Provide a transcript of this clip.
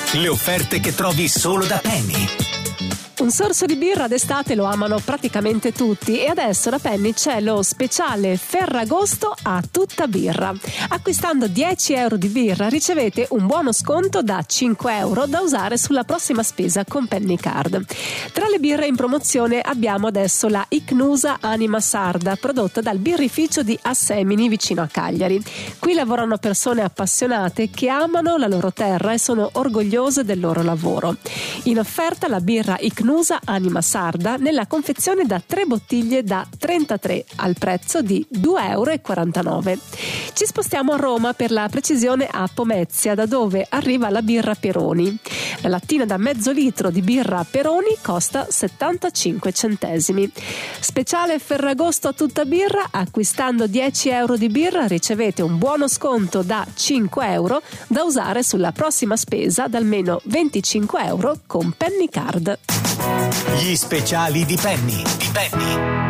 Le offerte che trovi solo da Penny. Un sorso di birra d'estate lo amano praticamente tutti e adesso da Penny c'è lo speciale Ferragosto a tutta birra. Acquistando 10 euro di birra ricevete un buono sconto da 5 euro da usare sulla prossima spesa con Penny Card. Tra le birre in promozione abbiamo adesso la Icnusa Anima Sarda, prodotta dal birrificio di Assemini vicino a Cagliari. Qui lavorano persone appassionate che amano la loro terra e sono orgogliose del loro lavoro. In offerta la birra Icnusa Anima Sarda nella confezione da 3 bottiglie da 33 al prezzo di 2,49 euro. Ci spostiamo a Roma, per la precisione a Pomezia, da dove arriva la birra Peroni. La lattina da mezzo litro di birra Peroni costa 75 centesimi. Speciale Ferragosto a tutta birra: acquistando 10 euro di birra ricevete un buono sconto da 5 euro da usare sulla prossima spesa da almeno 25 euro con Penny Card. Gli speciali di Penny.